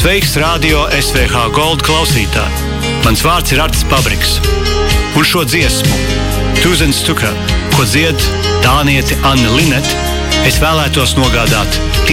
Sveiks, radio SVH Gold klausītāji! Mans vārds ir Artis Pabriks. Un šo dziesmu, Tūzens Tukā, ko dzied dāniete Anna Linete, es vēlētos nogādāt